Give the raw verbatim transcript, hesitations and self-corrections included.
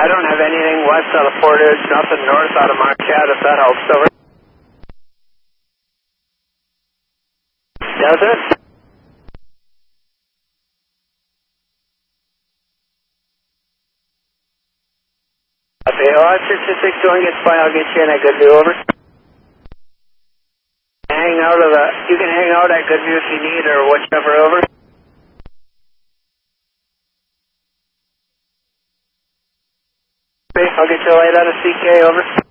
I don't have anything west out of Portage, nothing north out of Marquette, if that helps. Over. Does it? Okay, well, six six six two one gets by, I'll get you in at Goodview, over. Hang out of the, you can hang out at Goodview if you need, or whichever, over. Okay, I'll get you laid out of C K, over.